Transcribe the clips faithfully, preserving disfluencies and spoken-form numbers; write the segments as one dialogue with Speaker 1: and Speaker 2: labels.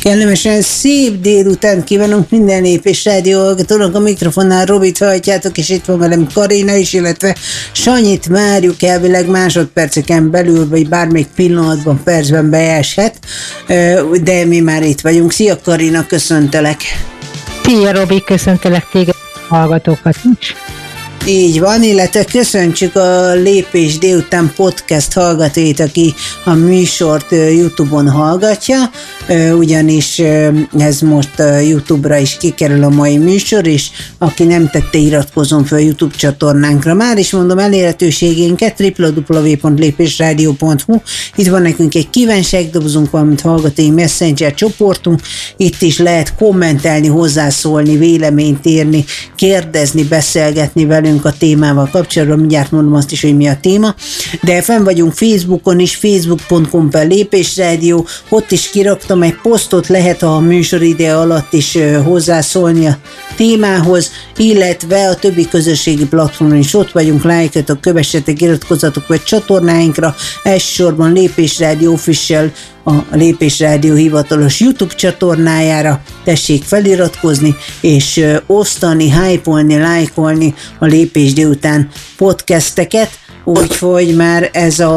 Speaker 1: Kellemesen szép délután kívánunk minden Lépés Rádió hallgatónak, a mikrofonnál Robit halljátok, és itt van velem Karina is, illetve Sanyit várjuk, elvileg másodperceken belül, vagy bármelyik pillanatban, percben beeshet, de mi már itt vagyunk. Szia Karina, köszöntelek!
Speaker 2: Szia Robi, köszöntelek téged, hallgatókat is!
Speaker 1: Így van, illetve köszöntsük a Lépés délután podcast hallgatóit, aki a műsort YouTube-on hallgatja, ugyanis ez most YouTube-ra is kikerül a mai műsor, és aki nem tette, iratkozzon fel a YouTube csatornánkra. Már is mondom elérhetőségénket, double-u double-u double-u pont lépésrádió pont hu. Itt van nekünk egy kívánságdobozunk, valamint hallgatói messenger csoportunk, itt is lehet kommentelni, hozzászólni, véleményt írni, kérdezni, beszélgetni velünk a témával kapcsolatban, mindjárt mondom azt is, hogy mi a téma, de fenn vagyunk Facebookon is, facebook pont com per lépésrádió, ott is kiraktam egy posztot, lehet a műsor ide alatt is hozzászólni a témához, illetve a többi közösségi platformon is ott vagyunk, lájkoljatok, kövessetek, iratkozzatok vagy csatornáinkra, elsősorban Lépésrádió Official, a Lépésrádió hivatalos YouTube csatornájára, tessék feliratkozni, és osztani, hype-olni, lájkolni a Lépés délután podcasteket, úgyhogy már ez a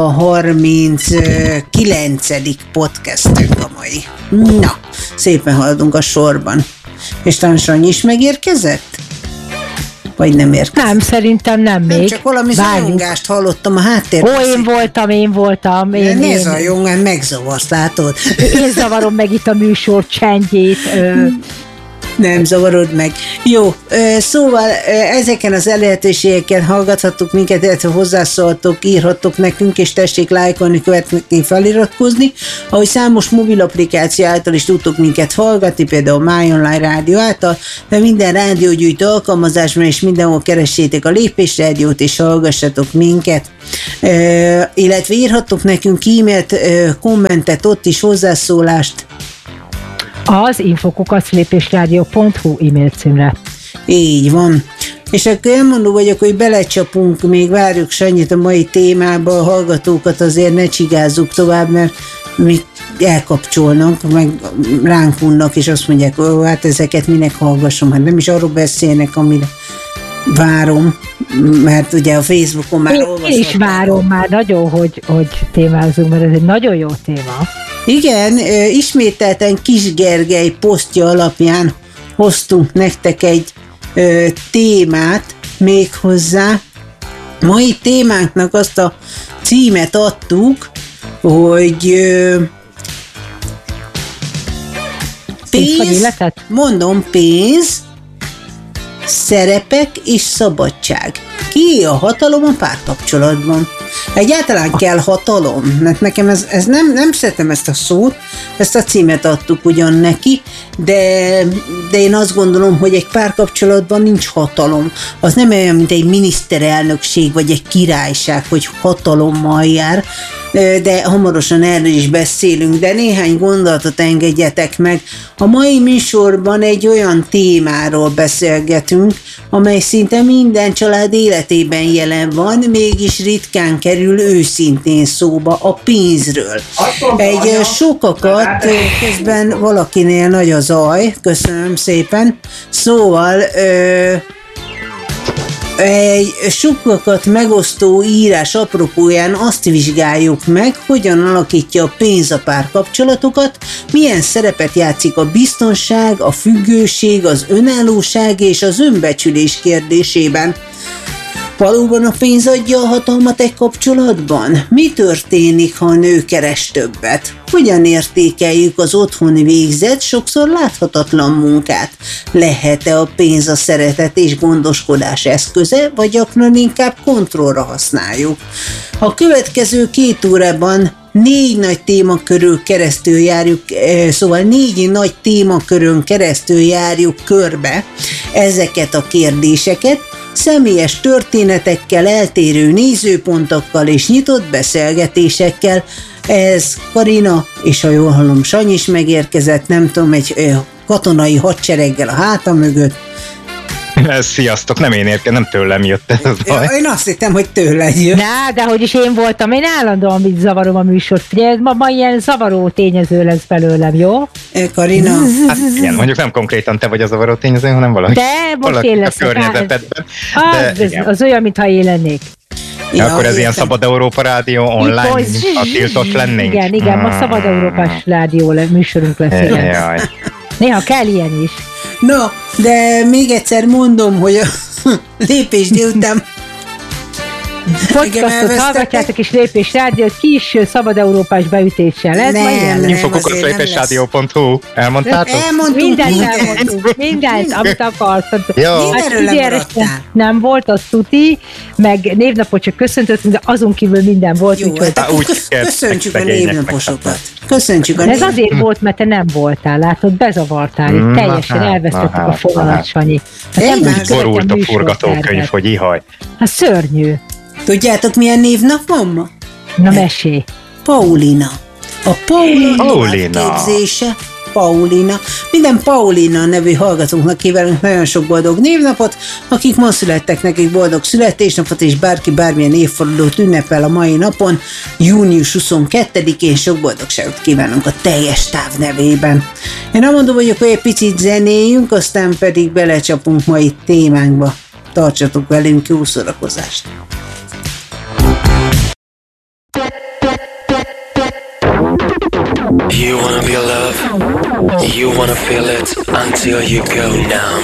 Speaker 1: harminckilencedik podcastünk a mai. Na, szépen haladunk a sorban. És talán Sanyi is megérkezett? Vagy nem érkezett?
Speaker 2: Nem, szerintem nem még.
Speaker 1: Nem, csak valami zajongást hallottam a háttérben.
Speaker 2: Ó, én voltam, én voltam. Én,
Speaker 1: ne
Speaker 2: én,
Speaker 1: zajongál, megzavarsz, látod?
Speaker 2: Én zavarom meg itt a műsor csendjét.
Speaker 1: Nem zavarod meg. Jó, szóval ezeken az elérhetőségeken hallgathattuk minket, illetve hozzászóltok, írhattok nekünk, és tessék lájkolni, követni, feliratkozni. Ahogy számos mobil applikáció által is tudtok minket hallgatni, például My Online Rádió által, de minden rádiógyűjtő alkalmazásban és mindenhol keressétek a Lépés Rádiót, és hallgassatok minket. Illetve írhattok nekünk e-mailt, kommentet, ott is hozzászólást,
Speaker 2: az infokukac lépésrádió pont hu e-mail címre.
Speaker 1: Így van. És akkor elmondó vagyok, hogy belecsapunk, még várjuk Sanyit a mai témába, a hallgatókat azért ne csigázzuk tovább, mert mi elkapcsolnak, meg ránk unnak, és azt mondják, ó, hát ezeket minek hallgassam, hát nem is arról beszélnek, amire várom, mert ugye a Facebookon már olvashatom.
Speaker 2: Én is várom már nagyon, hogy, hogy témázunk, mert ez egy nagyon jó téma.
Speaker 1: Igen, ismételten Kis Gergely posztja alapján hoztunk nektek egy ö, témát méghozzá. Mai témánknak azt a címet adtuk, hogy ö, pénz, mondom, pénz, szerepek és szabadság. Ki a hatalom a párkapcsolatban? Egyáltalán kell hatalom, mert nekem ez, ez nem, nem szeretem ezt a szót, ezt a címet adtuk ugyan neki, de, de én azt gondolom, hogy egy párkapcsolatban nincs hatalom. Az nem olyan, mint egy miniszterelnökség, vagy egy királyság, hogy hatalommal jár, de hamarosan erről is beszélünk, de néhány gondolatot engedjetek meg. A mai műsorban egy olyan témáról beszélgetünk, amely szinte minden család életében jelen van, mégis ritkán kerül őszintén szóba, a pénzről. Egy sokakat, közben valakinél nagy a zaj, köszönöm szépen, szóval ö, egy sokakat megosztó írás apropóján azt vizsgáljuk meg, hogyan alakítja a pénz a párkapcsolatokat, milyen szerepet játszik a biztonság, a függőség, az önállóság és az önbecsülés kérdésében. Valóban a pénz adja a hatalmat egy kapcsolatban? Mi történik, ha a nő keres többet? Hogyan értékeljük az otthon végzett, sokszor láthatatlan munkát? Lehet-e a pénz a szeretet és gondoskodás eszköze, vagy gyakran inkább kontrollra használjuk? A következő két órában négy nagy témakörül keresztül járjuk, szóval négy nagy témakörön keresztül járjuk körbe ezeket a kérdéseket, személyes történetekkel, eltérő nézőpontokkal és nyitott beszélgetésekkel. Ez Karina, és ha jól hallom, Sanyi is megérkezett, nem tudom, egy katonai hadsereggel a háta mögött.
Speaker 3: Sziasztok, nem én érkeztem, nem tőlem jött ez a baj.
Speaker 1: Én azt hittem, hogy tőled jött.
Speaker 2: Na, de hogy is én voltam, én állandóan mit zavarom a műsort. Ugye ma, ma ilyen zavaró tényező lesz belőlem, jó?
Speaker 1: Karina.
Speaker 3: Hát igen, mondjuk nem konkrétan te vagy a zavaró tényező, hanem valaki.
Speaker 2: De most én leszek.
Speaker 3: A környezetedben.
Speaker 2: Az, az, az olyan, mintha én lennék.
Speaker 3: Ja, akkor ez értem. Ilyen Szabad Európa Rádió online, a tiltott lennénk.
Speaker 2: Igen, igen, ma Szabad Európás rádió műsorunk lesz.
Speaker 3: Jaj.
Speaker 2: Néha kell ilyen is.
Speaker 1: No, de még egyszer mondom, hogy a lépés délután
Speaker 2: podcastot hallgatjátok, és Lépés Rádiót kis Szabad Európás beütéssel. Ez
Speaker 1: nem, nem,
Speaker 3: Infokukos lépés rádió pont hu. Elmondtátok?
Speaker 1: Elmondtunk
Speaker 2: mindent.
Speaker 1: mindent.
Speaker 2: Elmondtunk, mindent, amit akartad.
Speaker 1: Mindenről hát,
Speaker 2: nem volt, az tuti, meg névnapot csak köszöntöttünk, de azon kívül minden volt.
Speaker 1: Jó,
Speaker 2: úgyhogy...
Speaker 1: hát úgy köszöntsük a névnaposokat. Köszöntsük a
Speaker 2: Ez
Speaker 1: névnaposokat.
Speaker 2: azért volt, mert te nem voltál, látod, bezavartál, mm, itt teljesen hát, elvesztettük hát, a fonalat, Sanyi.
Speaker 3: Hát nem úgy borult a forgatókönyv, hogy ihaj.
Speaker 2: Hát szörnyű.
Speaker 1: Tudjátok, milyen névnapom ma?
Speaker 2: Na mesélj.
Speaker 1: Paulina. A Paulina,
Speaker 3: Paulina.
Speaker 1: képzése. Paulina. Minden Paulina nevű hallgatónknak kívánunk nagyon sok boldog névnapot, akik ma születtek, nekik boldog születésnapot, és bárki bármilyen évfordulót ünnepel a mai napon, június huszonkettedikén sok boldogságot kívánunk a teljes táv nevében. Én nem mondom, hogy akkor egy picit zenéljünk, aztán pedig belecsapunk mai témánkba. Tartsatok velünk, jó szórakozást!
Speaker 4: You wanna be loved, you wanna feel it until you go numb.